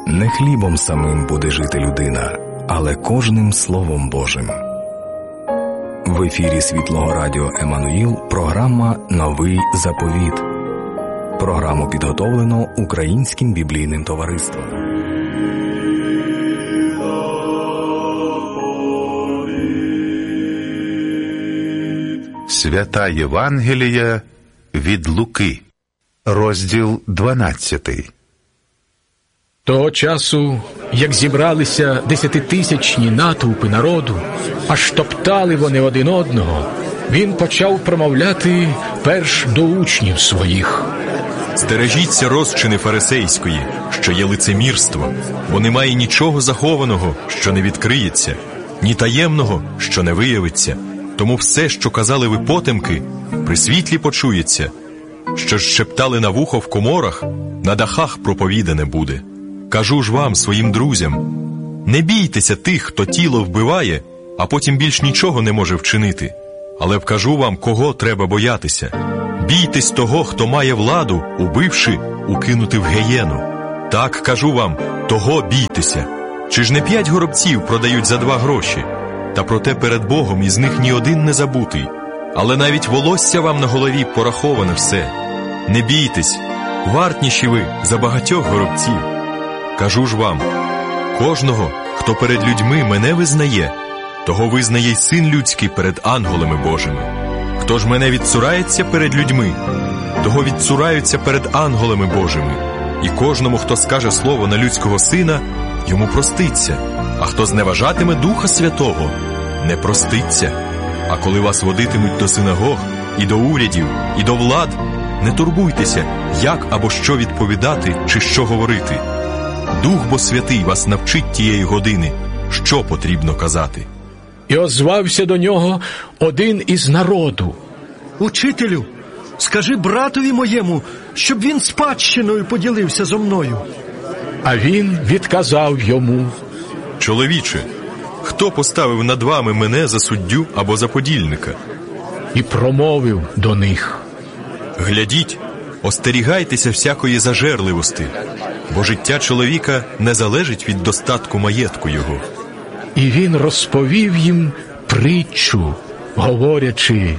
Не хлібом самим буде жити людина, але кожним Словом Божим. В ефірі Світлого Радіо Еммануїл програма «Новий заповіт». Програму підготовлено Українським біблійним товариством. Свята Євангелія від Луки, розділ 12. Того часу, як зібралися 10-тисячні натовпи народу, аж топтали вони один одного, він почав промовляти перш до учнів своїх. «Стережіться розчини фарисейської, що є лицемірство, бо немає нічого захованого, що не відкриється, ні таємного, що не виявиться. Тому все, що казали ви потемки, при світлі почується, що ж шептали на вухо в коморах, на дахах проповідане буде. Кажу ж вам, своїм друзям, не бійтеся тих, хто тіло вбиває, а потім більш нічого не може вчинити. Але вкажу вам, кого треба боятися. Бійтесь того, хто має владу, убивши, укинути в гієну. Так, кажу вам, того бійтеся. Чи ж не 5 горобців продають за 2 гроші? Та проте перед Богом із них ні один не забутий. Але навіть волосся вам на голові пораховане все. Не бійтесь, вартніші ви за багатьох горобців. Кажу ж вам, кожного, хто перед людьми мене визнає, того визнає й Син Людський перед ангелами Божими. Хто ж мене відцурається перед людьми, того відцураються перед ангелами Божими. І кожному, хто скаже слово на людського сина, йому проститься. А хто зневажатиме Духа Святого, не проститься. А коли вас водитимуть до синагог, і до урядів, і до влад, не турбуйтеся, як або що відповідати, чи що говорити. Дух бо Святий вас навчить тієї години, що потрібно казати. І озвався до нього один із народу. Учителю, скажи братові моєму, щоб він спадщиною поділився зо мною. А він відказав йому: Чоловіче, хто поставив над вами мене за суддю або за подільника? І промовив до них: Глядіть, остерігайтеся всякої зажерливості, бо життя чоловіка не залежить від достатку маєтку його. І він розповів їм притчу, говорячи: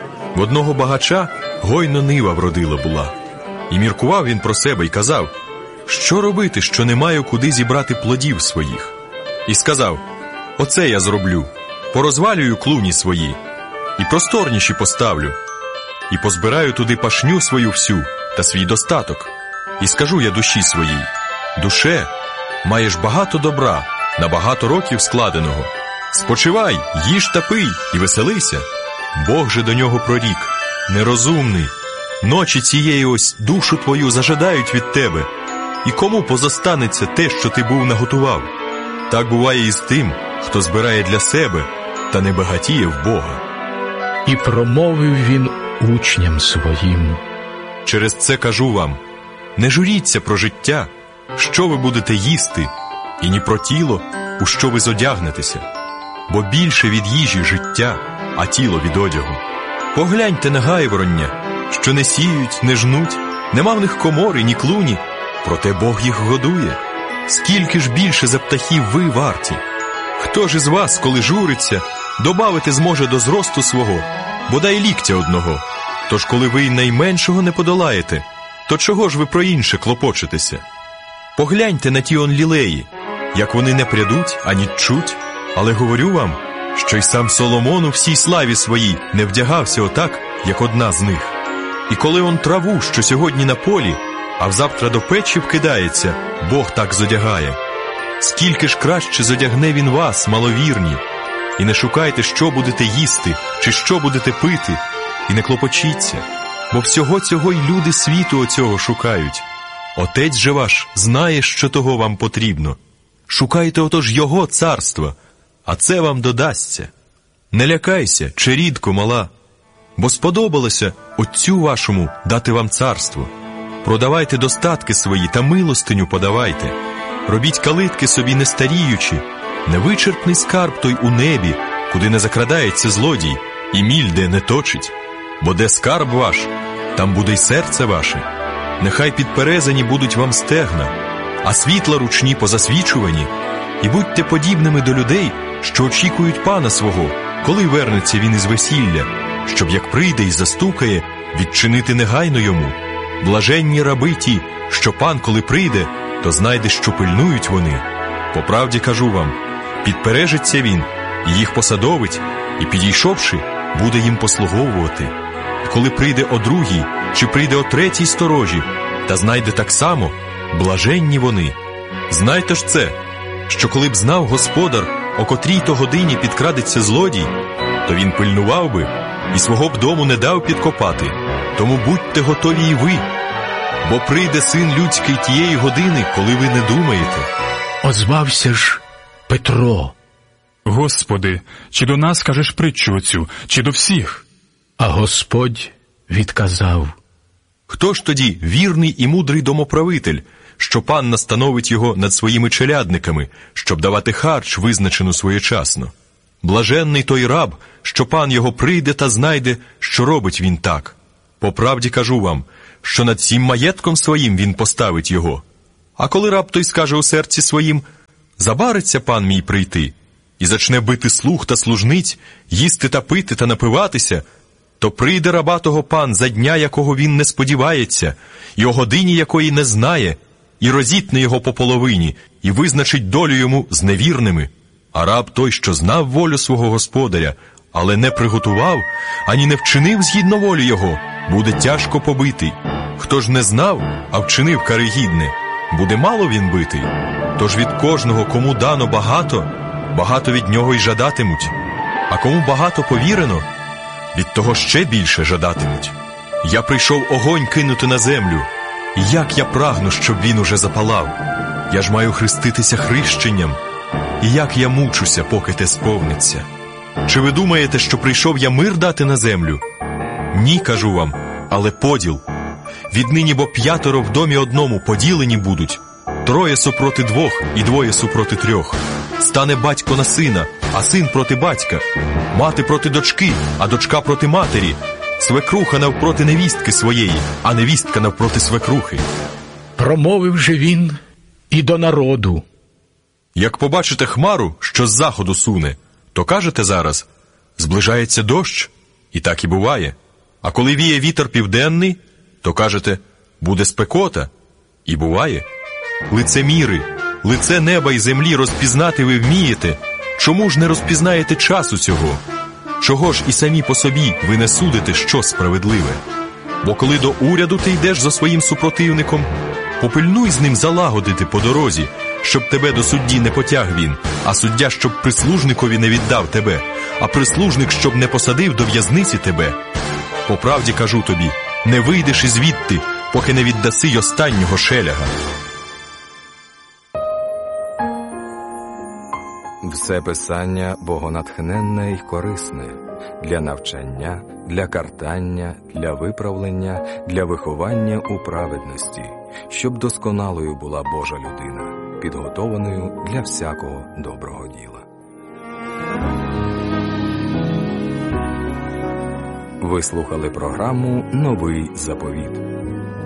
В одного багача гойно нива вродила була. І міркував він про себе і казав: що робити, що не маю куди зібрати плодів своїх? І сказав: оце я зроблю, порозвалюю клуні свої, і просторніші поставлю, і позбираю туди пашню свою всю та свій достаток. І скажу я душі своїй: душе, маєш багато добра, на багато років складеного. Спочивай, їж та пий і веселися. Бог же до нього прорік: нерозумний, ночі цієї ось душу твою зажадають від тебе, і кому позостанеться те, що ти був наготував? Так буває і з тим, хто збирає для себе, та не багатіє в Бога. І промовив він учням своїм: Через це кажу вам, не журіться про життя, що ви будете їсти, і ні про тіло, у що ви зодягнетеся. Бо більше від їжі життя, а тіло від одягу. Погляньте на гайвороння, що не сіють, не жнуть, нема в них комори, ні клуні, проте Бог їх годує. Скільки ж більше за птахів ви варті? Хто ж із вас, коли журиться, добавити зможе до зросту свого, бодай ліктя одного? Тож коли ви й найменшого не подолаєте, то чого ж ви про інше клопочетеся? Погляньте на ті он лілеї, як вони не прядуть, ані чуть, але говорю вам, що й сам Соломон у всій славі своїй не вдягався отак, як одна з них. І коли он траву, що сьогодні на полі, а взавтра до печі вкидається, Бог так зодягає. Скільки ж краще зодягне він вас, маловірні. І не шукайте, що будете їсти, чи що будете пити, і не клопочіться, бо всього цього й люди світу оцього шукають. Отець же ваш знає, що того вам потрібно. Шукайте отож Його царства, а це вам додасться. Не лякайся, черідко мала, бо сподобалося Отцю вашому дати вам царство. Продавайте достатки свої та милостиню подавайте. Робіть калитки собі не старіючи, невичерпний скарб той у небі, куди не закрадається злодій, і міль де не точить. Бо де скарб ваш, там буде й серце ваше. Нехай підперезані будуть вам стегна, а світла ручні позасвічувані, і будьте подібними до людей, що очікують пана свого, коли вернеться він із весілля, щоб як прийде і застукає, відчинити негайно йому. Блаженні раби ті, що пан, коли прийде, то знайде, що пильнують вони. По правді кажу вам, підпережеться він, і їх посадовить, і, підійшовши, буде їм послуговувати. І коли прийде о другій, чи прийде о третій сторожі, та знайде так само, блаженні вони. Знайте ж це, що коли б знав господар, о котрій то годині підкрадеться злодій, то він пильнував би і свого б дому не дав підкопати. Тому будьте готові і ви, бо прийде Син людський тієї години, коли ви не думаєте. Озвався ж Петро. Господи, чи до нас кажеш притчу оцю, чи до всіх? А Господь відказав: Хто ж тоді вірний і мудрий домоправитель, що пан настановить його над своїми челядниками, щоб давати харч, визначену своєчасно? Блаженний той раб, що пан його прийде та знайде, що робить він так. По правді кажу вам, що над всім маєтком своїм він поставить його. А коли раб той скаже у серці своїм: забариться пан мій прийти, і зачне бити слуг та служниць, їсти та пити та напиватися, то прийде раба того пан за дня, якого він не сподівається, і о годині, якої не знає, і розітне його по половині, і визначить долю йому з невірними. А раб той, що знав волю свого господаря, але не приготував, ані не вчинив згідно волі його, буде тяжко побитий. Хто ж не знав, а вчинив кари гідне, буде мало він битий. Тож від кожного, кому дано багато, багато від нього й жадатимуть. А кому багато повірено, від того ще більше жадатимуть. Я прийшов огонь кинути на землю, і як я прагну, щоб він уже запалав. Я ж маю хреститися хрещенням, і як я мучуся, поки те сповниться. Чи ви думаєте, що прийшов я мир дати на землю? Ні, кажу вам, але поділ. Віднині бо 5 в домі одному поділені будуть, 3 супроти 2 і 2 супроти 3. Стане батько на сина, а син проти батька, мати проти дочки, а дочка проти матері, свекруха навпроти невістки своєї, а невістка навпроти свекрухи. Промовив же він і до народу. Як побачите хмару, що з заходу суне, то кажете зараз: зближається дощ, і так і буває. А коли віє вітер південний, то кажете: буде спекота, і буває. Лицеміри, лице неба і землі розпізнати ви вмієте, чому ж не розпізнаєте часу цього? Чого ж і самі по собі ви не судите, що справедливе? Бо коли до уряду ти йдеш за своїм супротивником, попильнуй з ним залагодити по дорозі, щоб тебе до судді не потяг він, а суддя, щоб прислужникові не віддав тебе, а прислужник, щоб не посадив до в'язниці тебе. По правді кажу тобі, не вийдеш із звідти, поки не віддаси й останнього шеляга. Все писання богонатхненне й корисне для навчання, для картання, для виправлення, для виховання у праведності, щоб досконалою була Божа людина, підготованою для всякого доброго діла. Ви слухали програму «Новий заповіт».